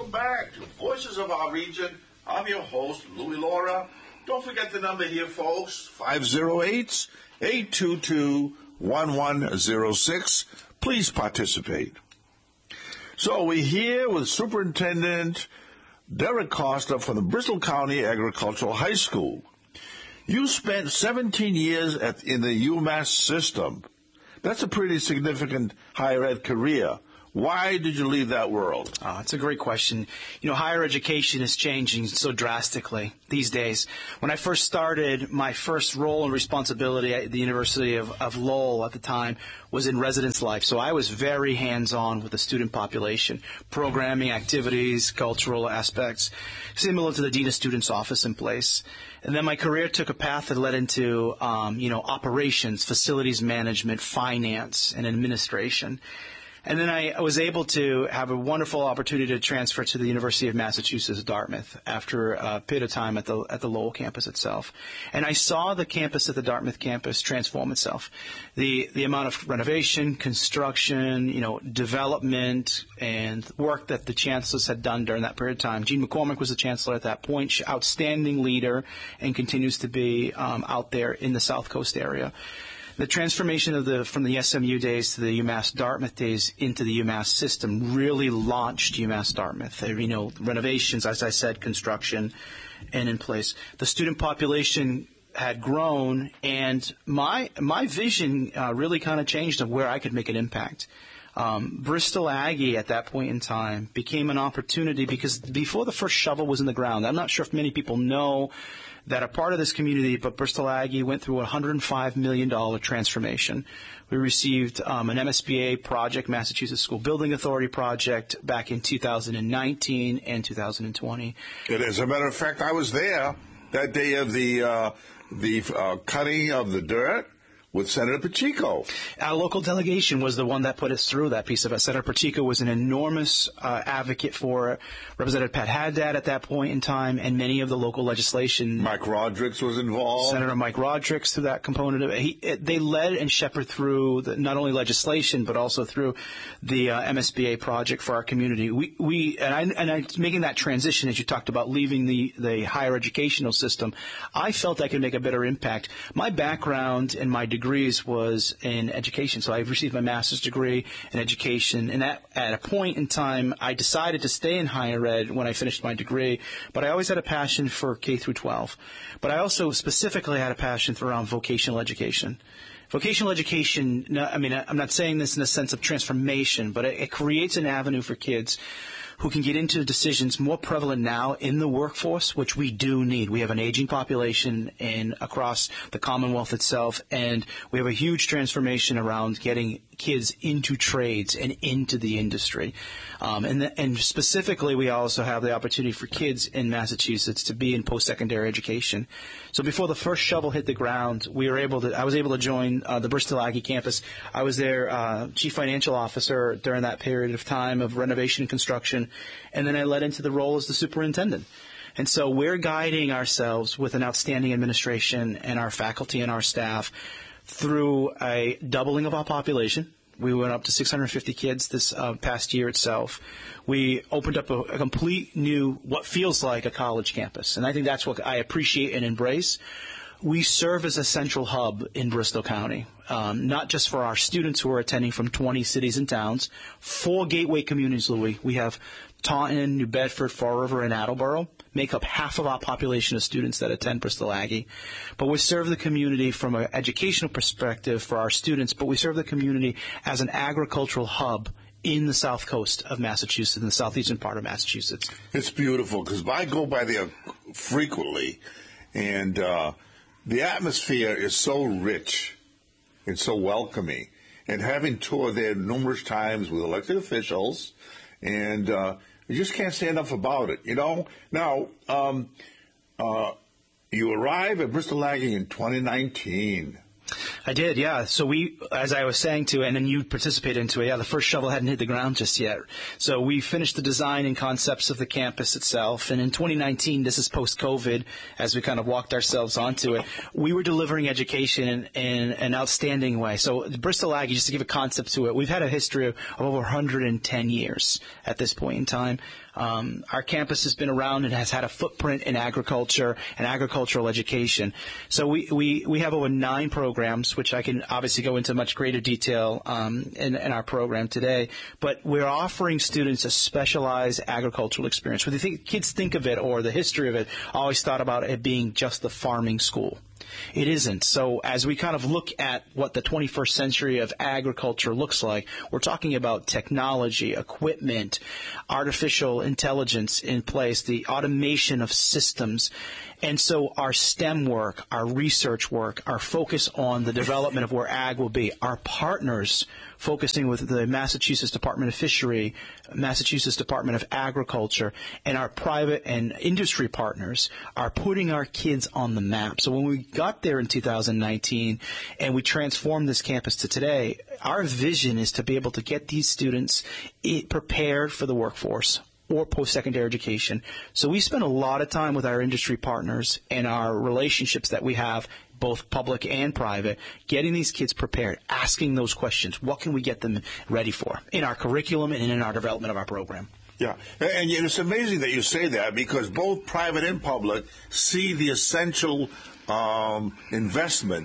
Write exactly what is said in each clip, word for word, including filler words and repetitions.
welcome back to Voices of Our Region. I'm your host, Louis Laura. Don't forget the number here, folks, five oh eight, eight two two, one one oh six. Please participate. So we're here with Superintendent Derek Costa from the Bristol County Agricultural High School. You spent seventeen years at, in the UMass system. That's a pretty significant higher ed career. Why did you leave that world? Oh, it's a great question. You know, higher education is changing so drastically these days. When I first started, my first role and responsibility at the University of, of Lowell at the time was in residence life. So I was very hands-on with the student population, programming, activities, cultural aspects, similar to the Dean of Students office in place. And then my career took a path that led into, um, you know, operations, facilities management, finance, and administration. And then I was able to have a wonderful opportunity to transfer to the University of Massachusetts, Dartmouth, after a period of time at the at the Lowell campus itself. And I saw the campus at the Dartmouth campus transform itself. The the amount of renovation, construction, you know, development, and work that the chancellors had done during that period of time. Gene McCormick was the chancellor at that point, outstanding leader, and continues to be um, out there in the South Coast area. The transformation of the from the S M U days to the UMass Dartmouth days into the UMass system really launched UMass Dartmouth. You know, renovations, as I said, construction, and in place. The student population had grown, and my my vision uh, really kind of changed of where I could make an impact. Um, Bristol Aggie at that point in time became an opportunity because before the first shovel was in the ground, I'm not sure if many people know that are part of this community, but Bristol Aggie went through a one hundred five million dollars transformation. We received um, an M S B A project, Massachusetts School Building Authority project, back in two thousand nineteen and two thousand twenty. And as a matter of fact, I was there that day of the uh, the uh, cutting of the dirt with Senator Pacheco. Our local delegation was the one that put us through that piece of it. Senator Pacheco was an enormous uh, advocate for it. Representative Pat Haddad at that point in time, and many of the local legislation. Mike Rodrigues was involved. Senator Mike Rodrigues through that component of it. He, it they led and shepherded through the, not only legislation, but also through the uh, M S B A project for our community. We, we and, I, and I, making that transition, as you talked about, leaving the, the higher educational system, I felt I could make a better impact. My background and my degree degrees was in education. So I received my master's degree in education, and at, at a point in time, I decided to stay in higher ed when I finished my degree, but I always had a passion for K through twelve. But I also specifically had a passion for around vocational education. Vocational education, no, I mean, I'm not saying this in a sense of transformation, but it, it creates an avenue for kids who can get into decisions more prevalent now in the workforce, which we do need. We have an aging population in across the Commonwealth itself, and we have a huge transformation around getting kids into trades and into the industry. Um, and, the, and specifically, we also have the opportunity for kids in Massachusetts to be in post-secondary education. So before the first shovel hit the ground, we were able to. I was able to join uh, the Bristol Aggie campus. I was their uh, chief financial officer during that period of time of renovation and construction, and then I led into the role as the superintendent. And so we're guiding ourselves with an outstanding administration and our faculty and our staff through a doubling of our population. We went up to six hundred fifty kids this uh, past year itself. We opened up a, a complete new, what feels like a college campus. And I think that's what I appreciate and embrace. We serve as a central hub in Bristol County, um, not just for our students who are attending from twenty cities and towns, four gateway communities, Louis. We have Taunton, New Bedford, Fall River, and Attleboro, make up half of our population of students that attend Bristol Aggie. But we serve the community from an educational perspective for our students, but we serve the community as an agricultural hub in the south coast of Massachusetts, in the southeastern part of Massachusetts. It's beautiful because I go by there frequently, and uh, the atmosphere is so rich and so welcoming. And having toured there numerous times with elected officials, and uh, you just can't say enough about it, you know. Now, um, uh, you arrived at Bristol Aggie in twenty nineteen. I did, yeah. So we, as I was saying to, and then you participated into it, yeah, the first shovel hadn't hit the ground just yet. So we finished the design and concepts of the campus itself. And in twenty nineteen, this is post-COVID, as we kind of walked ourselves onto it, we were delivering education in, in an outstanding way. So Bristol Aggie, just to give a concept to it, we've had a history of, of over one hundred ten years at this point in time. Um, our campus has been around and has had a footprint in agriculture and agricultural education. So we, we, we have over nine programs, which I can obviously go into much greater detail um, in, in our program today. But we're offering students a specialized agricultural experience. When the think, kids think of it or the history of it, I always thought about it being just the farming school. It isn't. So as we kind of look at what the twenty-first century of agriculture looks like, we're talking about technology, equipment, artificial intelligence in place, the automation of systems. And so our STEM work, our research work, our focus on the development of where ag will be, our partners focusing with the Massachusetts Department of Fishery, Massachusetts Department of Agriculture, and our private and industry partners are putting our kids on the map. So when we got there in two thousand nineteen and we transformed this campus to today, our vision is to be able to get these students prepared for the workforce or post-secondary education. So we spend a lot of time with our industry partners and our relationships that we have, both public and private, getting these kids prepared, asking those questions. What can we get them ready for in our curriculum and in our development of our program? Yeah, and it's amazing that you say that because both private and public see the essential um, investment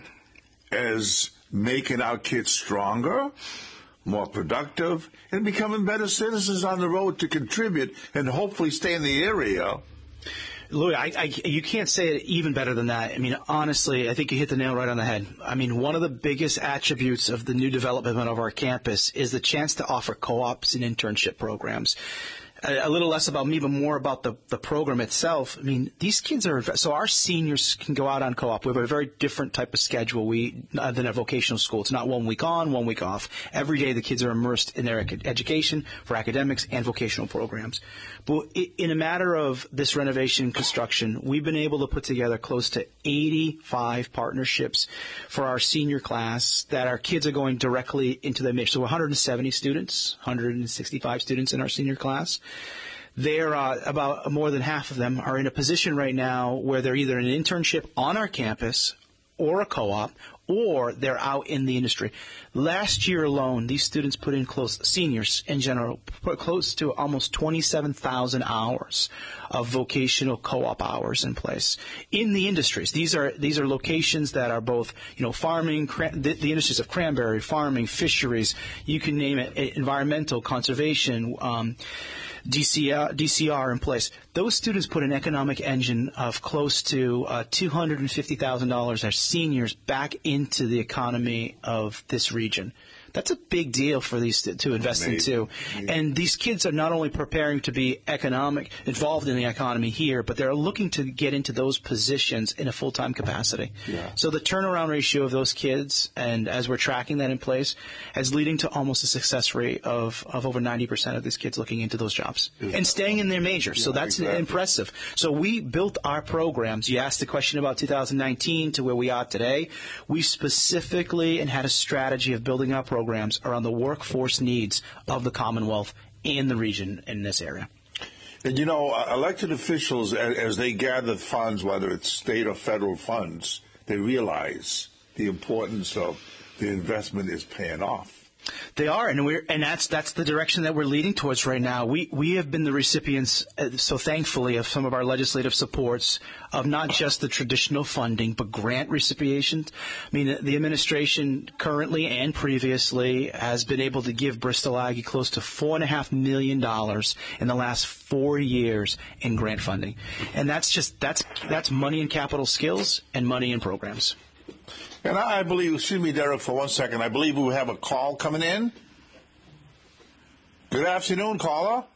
as making our kids stronger, more productive, and becoming better citizens on the road to contribute and hopefully stay in the area. Louis, I, I, you can't say it even better than that. I mean, honestly, I think you hit the nail right on the head. I mean, one of the biggest attributes of the new development of our campus is the chance to offer co-ops and internship programs. A, a little less about me, but more about the, the program itself. I mean, these kids are, so our seniors can go out on co-op. We have a very different type of schedule we, uh, than a vocational school. It's not one week on, one week off. Every day the kids are immersed in their education for academics and vocational programs. But in a matter of this renovation and construction, we've been able to put together close to eighty-five partnerships for our senior class that our kids are going directly into the mission. So one hundred seventy students, one hundred sixty-five students in our senior class. They're uh, about more than half of them are in a position right now where they're either in an internship on our campus or a co-op, or they're out in the industry. Last year alone, these students put in close, seniors in general, put close to almost twenty-seven thousand hours of vocational co-op hours in place in the industries. These are these are locations that are both, you know, farming, the, the industries of cranberry, farming, fisheries, you can name it, environmental, conservation, um, D C R, D C R in place. Those students put an economic engine of close to uh, two hundred fifty thousand dollars as seniors back into the economy of this region. That's a big deal for these to, to invest Amazing. into. Amazing. And these kids are not only preparing to be economic, involved in the economy here, but they're looking to get into those positions in a full-time capacity. Yeah. So the turnaround ratio of those kids, and as we're tracking that in place, is leading to almost a success rate of, of over ninety percent of these kids looking into those jobs yeah. and staying in their major. Yeah, so that's exactly. impressive. So we built our programs. You asked the question about two thousand nineteen to where we are today. We specifically and had a strategy of building our programs around the workforce needs of the Commonwealth and the region in this area. And, you know, uh, elected officials, as, as they gather funds, whether it's state or federal funds, they realize the importance of the investment is paying off. They are, and we're, and that's that's the direction that we're leading towards right now. We we have been the recipients, uh, so thankfully, of some of our legislative supports of not just the traditional funding, but grant recipients. I mean, the, the administration currently and previously has been able to give Bristol Aggie close to four and a half million dollars in the last four years in grant funding, and that's just that's that's money in capital skills and money in programs. And I believe, excuse me, Derek, for one second, I believe we have a call coming in. Good afternoon, caller.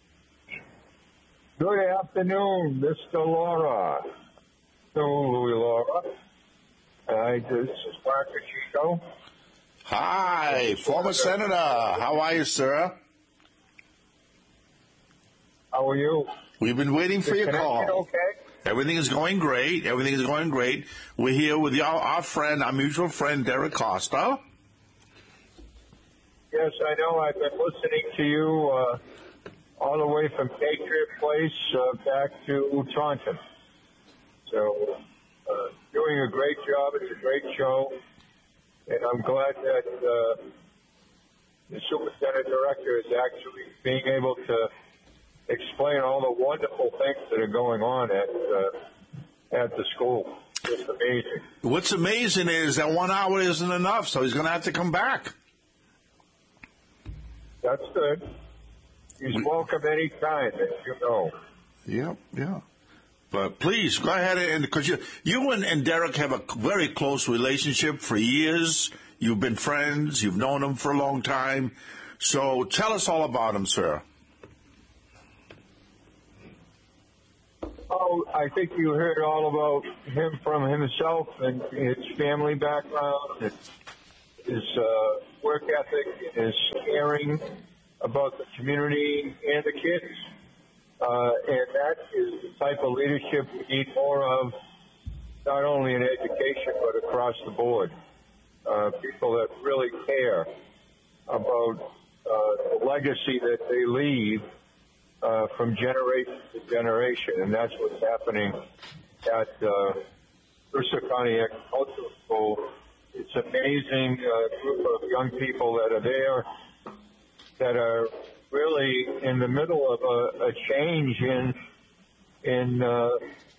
Good afternoon, Mister Laura. So, Louis Laura. Hi, this is Mark Chico. Hi, former Senator. How are you, sir? How are you? We've been waiting for the your call. Okay? Everything is going great. Everything is going great. We're here with our, our friend, our mutual friend, Derek Costa. Yes, I know. I've been listening to you uh, all the way from Patriot Place uh, back to Taunton. So, uh, doing a great job. It's a great show. And I'm glad that uh, the Superintendent Director is actually being able to explain all the wonderful things that are going on at uh, at the school. It's amazing. What's amazing is that one hour isn't enough, so he's going to have to come back. That's good. He's we, welcome any time, as you know. Yeah, yeah. But please, go ahead, and because you, you and, and Derek have a very close relationship for years. You've been friends. You've known him for a long time. So tell us all about him, sir. Oh, I think you heard all about him from himself and his family background, his, his uh, work ethic, his caring about the community and the kids. Uh, and that is the type of leadership we need more of, not only in education, but across the board. Uh, people that really care about uh, the legacy that they leave uh, from generation to generation. And that's what's happening at uh, Brewster County Agricultural School. It's an amazing uh, group of young people that are there that are really in the middle of a, a change in in uh,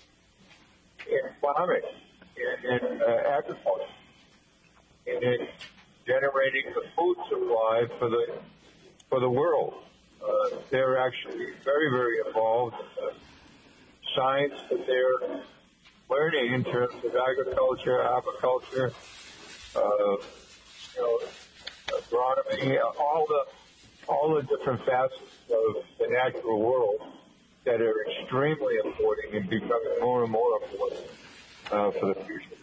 in farming, in, in uh, agriculture, and in generating the food supply for the for the world. Uh, they're actually very, very involved in the science that they're learning in terms of agriculture, apiculture, uh, you know, agronomy, all the all the different facets of the natural world that are extremely important and becoming more and more important uh, for the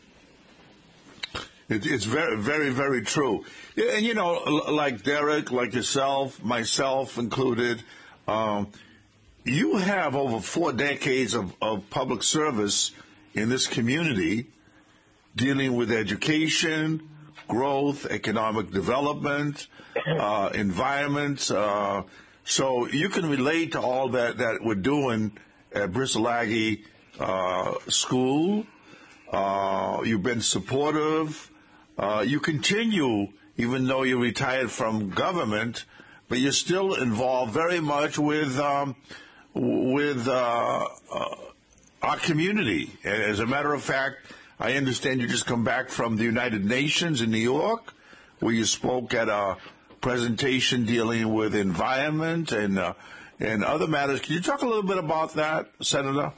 future. It, it's very, very, very true. And, you know, like Derek, like yourself, myself included, um, you have over four decades of, of public service in this community dealing with education, growth, economic development, uh, environment. Uh, so you can relate to all that, that we're doing at Bristol Aggie uh, School. Uh, you've been supportive. Uh, you continue, even though you're retired from government, but you're still involved very much with um, with uh, uh, our community. As a matter of fact, I understand you just come back from the United Nations in New York, where you spoke at a presentation dealing with environment and uh, and other matters. Can you talk a little bit about that, Senator?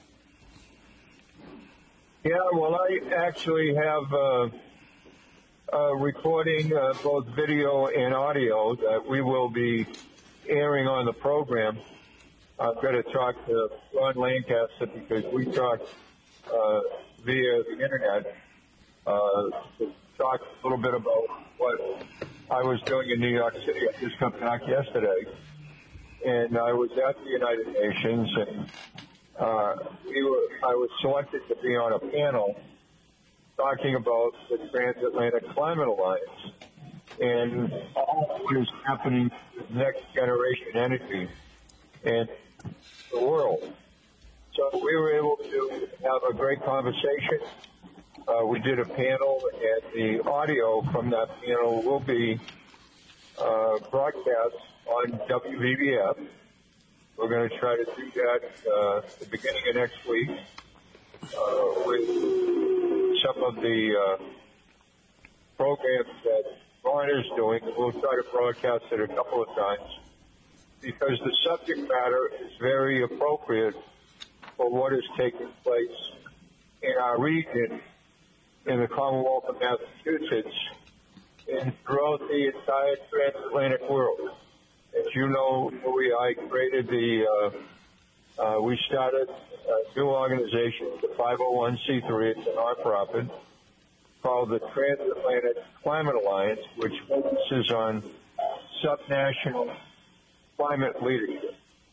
Yeah, well, I actually have uh, a recording, uh, both video and audio, that we will be airing on the program. I've got to talk to Ron Lancaster because we talked uh, via the internet uh, to talk a little bit about what I was doing in New York City. I just come back yesterday, and I was at the United Nations, and uh, we were, I was selected to be on a panel talking about the Transatlantic Climate Alliance and all what is happening with next generation energy and the world. So we were able to have a great conversation. Uh, we did a panel, and the audio from that panel will be uh, broadcast on W B B F. We're going to try to do that uh, at the beginning of next week uh, with some of the uh, programs that Ron is doing. We'll try to broadcast it a couple of times because the subject matter is very appropriate for what is taking place in our region, in the Commonwealth of Massachusetts, and throughout the entire transatlantic world. As you know, Louis, I created the, uh, uh, we started a new organization, the five oh one c three, it's a nonprofit, called the Transatlantic Climate Alliance, which focuses on subnational climate leadership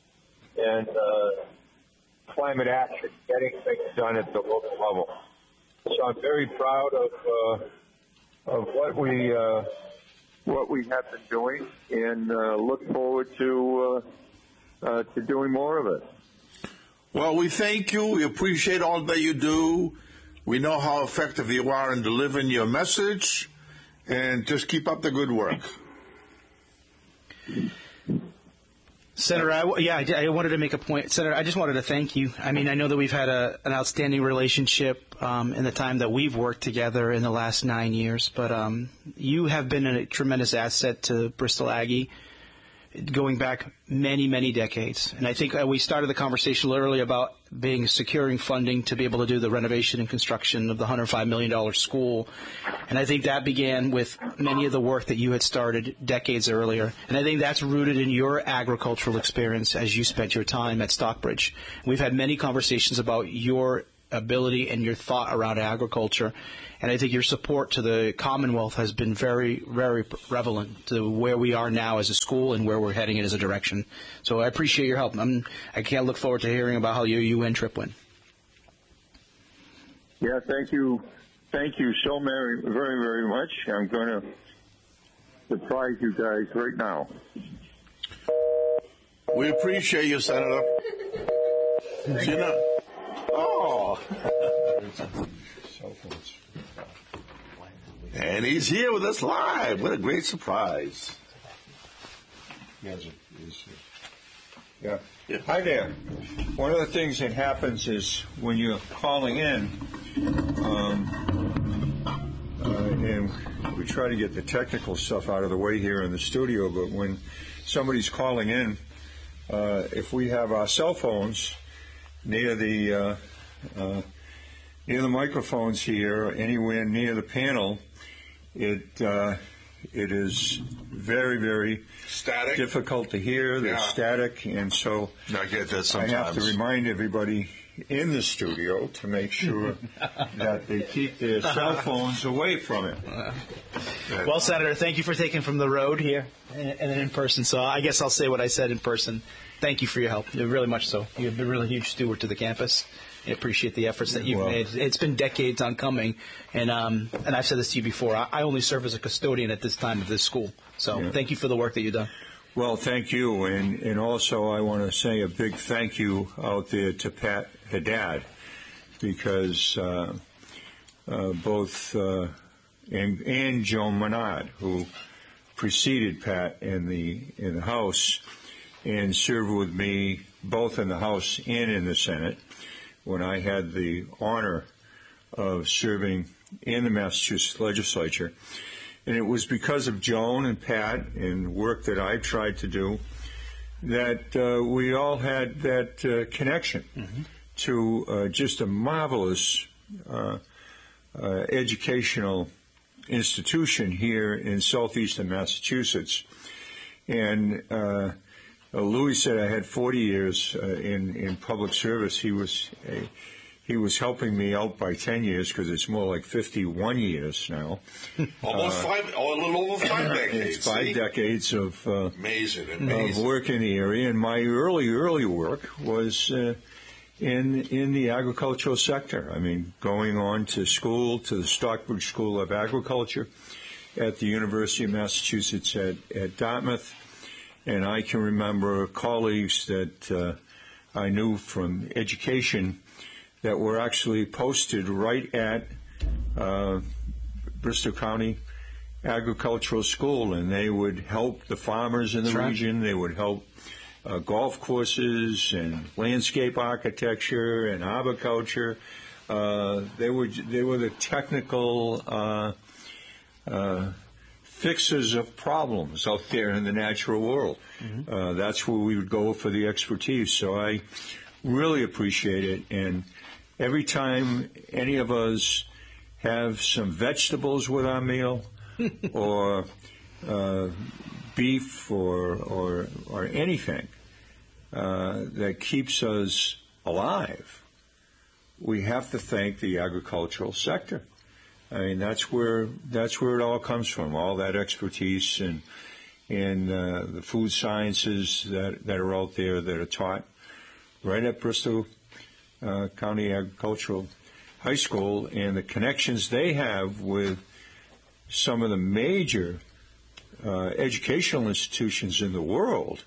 and uh, climate action, getting things done at the local level. So I'm very proud of uh, of what we uh, what we have been doing, and uh, look forward to uh, uh, to doing more of it. Well, we thank you. We appreciate all that you do. We know how effective you are in delivering your message, and just keep up the good work. Senator, I, yeah, I, I wanted to make a point. Senator, I just wanted to thank you. I mean, I know that we've had a, an outstanding relationship um, in the time that we've worked together in the last nine years, but um, you have been a tremendous asset to Bristol Aggie going back many, many decades. And I think uh, we started the conversation earlier about being securing funding to be able to do the renovation and construction of the one hundred five million dollars school. And I think that began with many of the work that you had started decades earlier. And I think that's rooted in your agricultural experience as you spent your time at Stockbridge. We've had many conversations about your ability and your thought around agriculture. And I think your support to the Commonwealth has been very, very prevalent to where we are now as a school and where we're heading in as a direction. So I appreciate your help. I'm, I can't look forward to hearing about how your U N trip went. Yeah, thank you. Thank you so very, very, very much. I'm going to surprise you guys right now. We appreciate you, Senator. You know, oh. And he's here with us live. What a great surprise. Yeah. yeah. Hi there. One of the things that happens is when you're calling in, um, uh, and we try to get the technical stuff out of the way here in the studio, but when somebody's calling in, uh, if we have our cell phones near the uh, uh, near the microphones here, or anywhere near the panel, It uh, it is very, very static, difficult to hear. There's yeah. static, and so I get that sometimes. I have to remind everybody in the studio to make sure that they keep their cell phones away from it. Well, Senator, thank you for taking from the road here and then in person. So I guess I'll say what I said in person. Thank you for your help. You're really much so. You've been a really huge steward to the campus. I appreciate the efforts that you've well, made. It's been decades on coming, and um, and I've said this to you before. I, I only serve as a custodian at this time of this school. So yeah. Thank you for the work that you've done. Well, thank you, and and also I want to say a big thank you out there to Pat Haddad, because uh, uh, both uh, and and Joan Menard, who preceded Pat in the in the House and served with me both in the House and in the Senate, when I had the honor of serving in the Massachusetts legislature. And it was because of Joan and Pat and work that I tried to do that uh, we all had that uh, connection mm-hmm. to uh, just a marvelous uh, uh, educational institution here in southeastern Massachusetts. And uh, Uh, Louis said I had forty years uh, in in public service. He was uh, he was helping me out by ten years, because it's more like fifty-one years now. Almost uh, five, oh, a little over five decades. It's five see? decades of uh, amazing, amazing. of work in the area, and my early early work was uh, in in the agricultural sector. I mean, going on to school, to the Stockbridge School of Agriculture at the University of Massachusetts at, at Dartmouth. And I can remember colleagues that uh, I knew from education that were actually posted right at uh, Bristol County Agricultural School, and they would help the farmers in the That's region. Right. They would help uh, golf courses and landscape architecture and arboriculture. Uh, they were they were the technical uh, uh, fixers of problems out there in the natural world. Mm-hmm. Uh, that's where we would go for the expertise. So I really appreciate it. And every time any of us have some vegetables with our meal, or uh, beef, or or or anything uh, that keeps us alive, we have to thank the agricultural sector. I mean, that's where that's where it all comes from. All that expertise and and uh, the food sciences that that are out there that are taught right at Bristol uh, County Agricultural High School, and the connections they have with some of the major uh, educational institutions in the world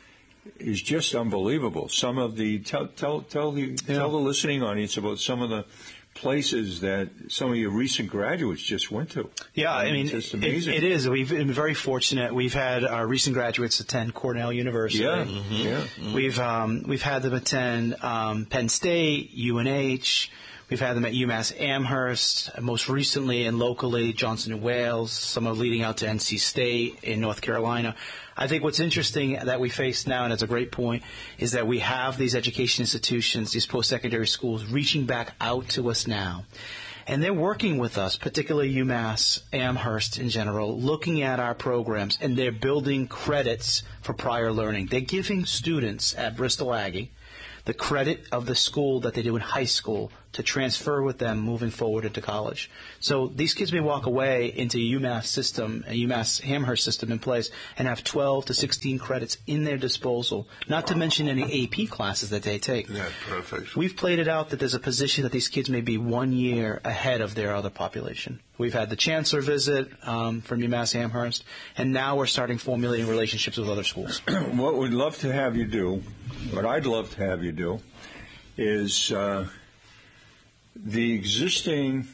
is just unbelievable. Some of the tell tell tell the yeah. tell the listening audience about some of the places that some of your recent graduates just went to. Yeah, I mean, it's just it, amazing. it is. We've been very fortunate. We've had our recent graduates attend Cornell University. Yeah, mm-hmm. yeah. Mm-hmm. We've um, we've had them attend um, Penn State, U N H. We've had them at UMass Amherst, most recently and locally, Johnson and Wales. Some are leading out to N C State in North Carolina. I think what's interesting that we face now, and it's a great point, is that we have these education institutions, these post-secondary schools, reaching back out to us now. And they're working with us, particularly UMass Amherst in general, looking at our programs, and they're building credits for prior learning. They're giving students at Bristol Aggie the credit of the school that they do in high school to transfer with them moving forward into college. So these kids may walk away into a UMass system, a UMass Amherst system in place, and have twelve to sixteen credits in their disposal, not to mention any A P classes that they take. Yeah, perfect. We've played it out that there's a position that these kids may be one year ahead of their other population. We've had the chancellor visit um, from UMass Amherst, and now we're starting formulating relationships with other schools. What we'd love to have you do, what I'd love to have you do, is uh, the existing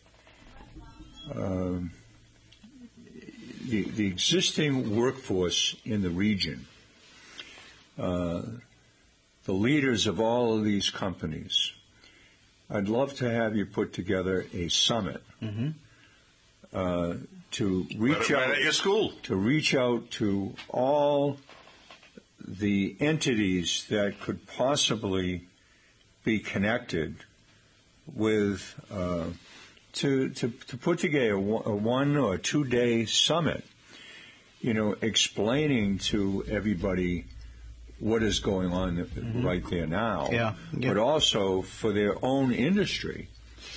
uh, the, the existing workforce in the region, uh, the leaders of all of these companies. I'd love to have you put together a summit mm-hmm. uh, to reach right, out right at your school. to reach out to all the entities that could possibly be connected with uh, to, to to put together a one or two day summit, you know, explaining to everybody what is going on mm-hmm. right there now, yeah, yeah. but also for their own industry,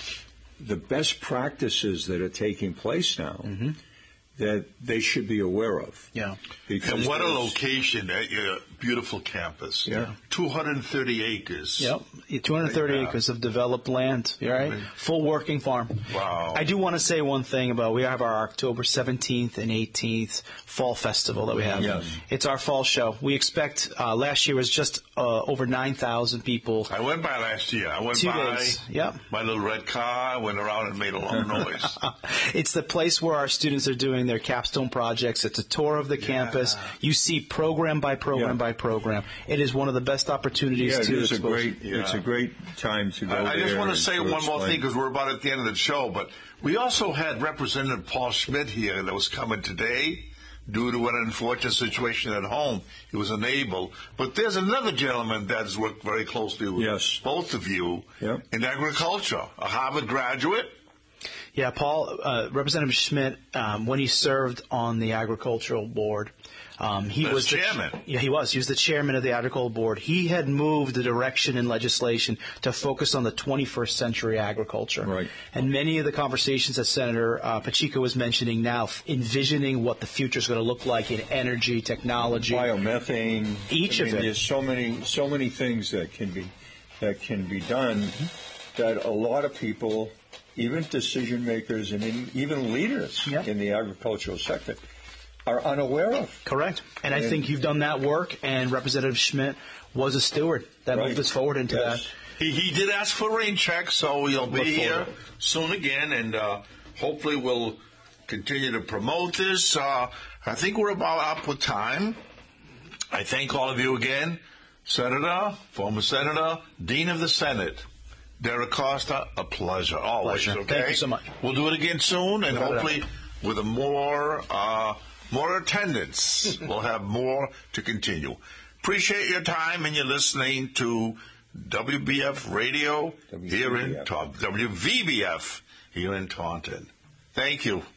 the best practices that are taking place now. Mm-hmm. that they should be aware of. Yeah. Because and what a location at your beautiful campus. Yeah. two hundred thirty acres. Yep. two hundred thirty yeah. acres of developed land, right? Mm-hmm. Full working farm. Wow. I do want to say one thing about, we have our October seventeenth and eighteenth fall festival that we have. Yes. It's our fall show. We expect, uh, last year was just uh, over nine thousand people. I went by last year. I went Two by days. Yep. my little red car. I went around and made a lot of noise. It's the place where our students are doing their capstone projects. It's a tour of the yeah. campus. You see program by program yeah. by program. It is one of the best opportunities yeah, to it is expose. a great, yeah. It's a great time to go I, I there. just want to say to one explain. more thing because we're about at the end of the show, but we also had Representative Paul Schmidt here that was coming today due to an unfortunate situation at home. He was unable. But there's another gentleman that has worked very closely with yes. both of you yep. in agriculture, a Harvard graduate. Yeah, Paul, uh, Representative Schmidt, um, when he served on the agricultural board, um, he As was the chairman. Ch- yeah, he was. He was the chairman of the agricultural board. He had moved the direction in legislation to focus on the twenty-first century agriculture. Right. And many of the conversations that Senator uh, Pacheco was mentioning now, f- envisioning what the future is going to look like in energy, technology, biomethane. Each I of mean, it. There's so many, so many things that can be that can be done that a lot of people, even decision makers and even leaders yep. in the agricultural sector, are unaware of. Correct. And, and I And- think you've done that work, and Representative Schmidt was a steward that Right. moved us forward into Yes. that. He, he did ask for rain checks, so he'll be Look here forward. soon again, and uh, hopefully we'll continue to promote this. Uh, I think we're about up with time. I thank all of you again. Senator, former Senator, Dean of the Senate, Derek Costa, a pleasure, always. Pleasure. Okay? Thank you so much. We'll do it again soon, and Without a hopefully with a more uh, more attendance. We'll have more to continue. Appreciate your time, and you're listening to W B F Radio here in Taunton. W V B F here in Taunton. Thank you.